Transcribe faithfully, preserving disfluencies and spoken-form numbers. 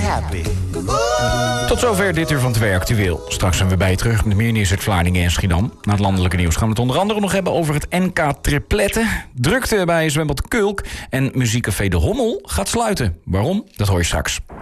happy. Tot zover dit uur van twee Actueel. Straks zijn we bij je terug met meer nieuws uit Vlaardingen en Schiedam. Na het landelijke nieuws gaan we het onder andere nog hebben over het N K tripletten. Drukte bij zwembad Kulk. En muziekcafé De Hommel gaat sluiten. Waarom? Dat hoor je straks.